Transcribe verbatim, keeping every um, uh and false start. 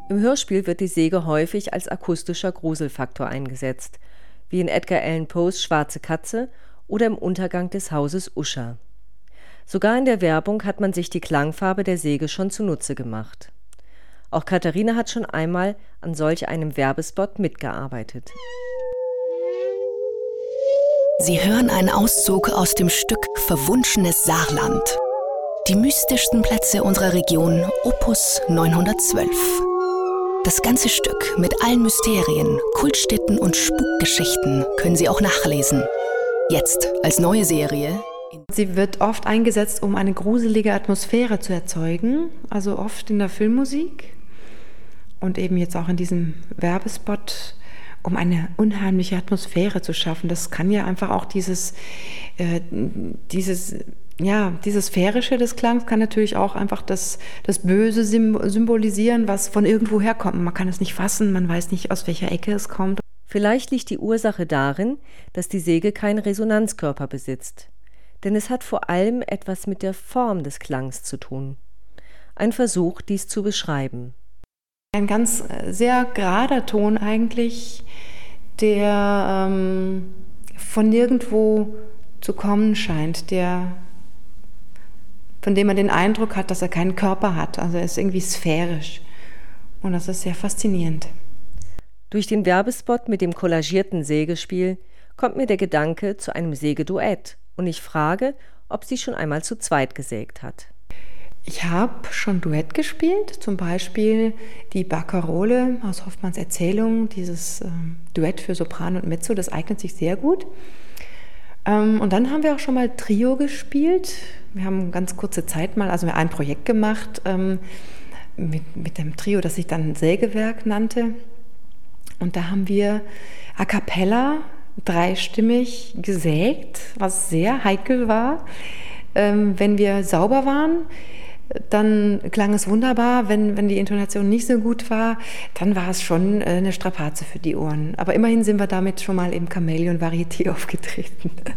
Im Hörspiel wird die Säge häufig als akustischer Gruselfaktor eingesetzt, wie in Edgar Allan Poes Schwarze Katze oder im Untergang des Hauses Usher. Sogar in der Werbung hat man sich die Klangfarbe der Säge schon zunutze gemacht. Auch Katharina hat schon einmal an solch einem Werbespot mitgearbeitet. Sie hören einen Auszug aus dem Stück Verwunschenes Saarland. Die mystischsten Plätze unserer Region, Opus neunhundertzwölf. Das ganze Stück mit allen Mysterien, Kultstätten und Spukgeschichten können Sie auch nachlesen. Jetzt als neue Serie. Sie wird oft eingesetzt, um eine gruselige Atmosphäre zu erzeugen, also oft in der Filmmusik und eben jetzt auch in diesem Werbespot, um eine unheimliche Atmosphäre zu schaffen. Das kann ja einfach auch dieses, äh, dieses, ja, dieses Sphärische des Klangs kann natürlich auch einfach das, das Böse symbolisieren, was von irgendwo herkommt. Man kann es nicht fassen, man weiß nicht, aus welcher Ecke es kommt. Vielleicht liegt die Ursache darin, dass die Säge keinen Resonanzkörper besitzt. Denn es hat vor allem etwas mit der Form des Klangs zu tun. Ein Versuch, dies zu beschreiben. Ein ganz sehr gerader Ton eigentlich, der ähm, von nirgendwo zu kommen scheint, der, von dem man den Eindruck hat, dass er keinen Körper hat. Also er ist irgendwie sphärisch und das ist sehr faszinierend. Durch den Werbespot mit dem kollagierten Sägespiel kommt mir der Gedanke zu einem Sägeduett und ich frage, ob sie schon einmal zu zweit gesägt hat. Ich habe schon Duett gespielt, zum Beispiel die Barcarole aus Hoffmanns Erzählung, dieses ähm, Duett für Sopran und Mezzo, das eignet sich sehr gut. Ähm, und dann haben wir auch schon mal Trio gespielt. Wir haben ganz kurze Zeit mal, also ein Projekt gemacht ähm, mit, mit dem Trio, das sich dann Sägewerk nannte. Und da haben wir a cappella dreistimmig gesägt, was sehr heikel war. Ähm, wenn wir sauber waren, dann klang es wunderbar. Wenn, wenn die Intonation nicht so gut war, dann war es schon eine Strapaze für die Ohren. Aber immerhin sind wir damit schon mal im Chamäleon Varieté aufgetreten.